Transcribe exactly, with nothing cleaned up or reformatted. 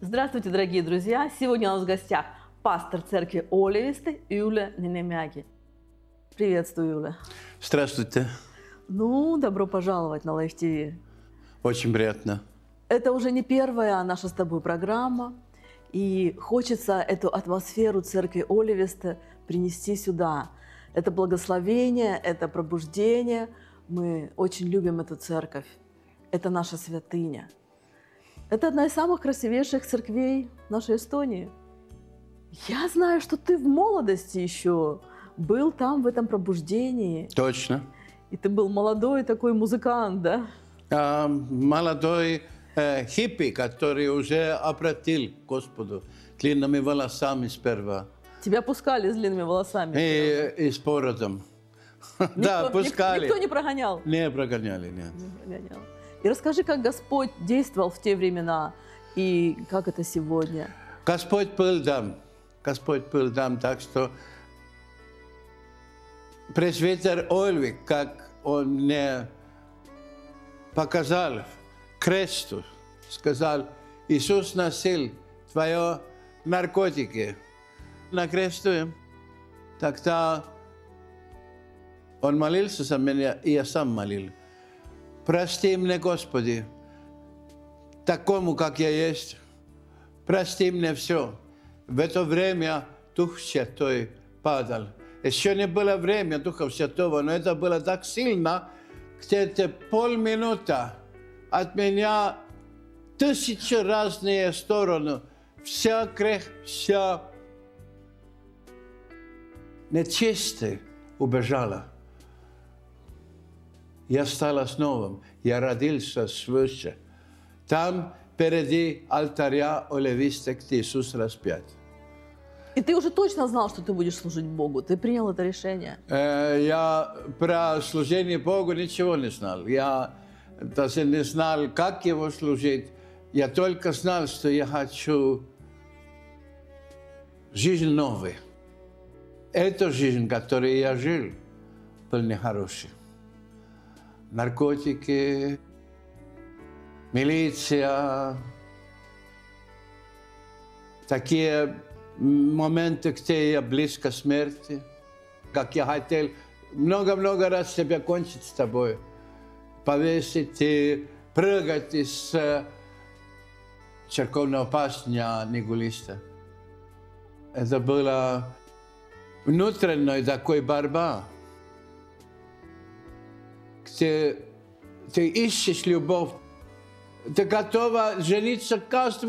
Здравствуйте, дорогие друзья! Сегодня у нас в гостях пастор церкви Оливисты Юля Нинемяги. Приветствую, Юля. Здравствуйте. Ну, добро пожаловать на Life ти ви. Очень приятно. Это уже не первая наша с тобой программа, и хочется эту атмосферу церкви Оливисты принести сюда. Это благословение, это пробуждение. Мы очень любим эту церковь. Это наша святыня. Это одна из самых красивейших церквей нашей Эстонии. Я знаю, что ты в молодости еще был там, в этом пробуждении. Точно. И ты был молодой такой музыкант, да? А, молодой э, хиппи, который уже обратил к Господу длинными волосами сперва. Тебя пускали с длинными волосами. И, и с бородом. Никто, Да, пускали. Никто не прогонял? Не прогоняли, нет. Не прогонял. И расскажи, как Господь действовал в те времена и как это сегодня. Господь был там. Господь был там, так что пресвитер Ольвик, как он мне показал кресту, сказал: Иисус носил твои наркотики на кресту. Тогда он молился за меня, и я сам молил. Прости мне, Господи, такому, как я есть. Прости мне все. В это время Дух Святой падал. Еще не было время Духа Святого, но это было так сильно, где-то полминуты от меня тысячи разные стороны. Вся грех, вся нечистая убежала. Я стал основом, я родился свыше. Там, впереди алтаря Оливисты, где Иисус распят. И ты уже точно знал, что ты будешь служить Богу? Ты принял это решение? Э, я про служение Богу ничего не знал. Я даже не знал, как его служить. Я только знал, что я хочу жизнь новую. Эта жизнь, которой я жил, была нехорошей. Наркотики, милиция, такие моменты, где я близко к смерти, как я хотел много-много раз себя кончить с тобой, повесить и прыгать из церковного пастыря Нигулиста. Это была внутренняя такая борьба, где ты ищешь любовь, ты готова жениться каждым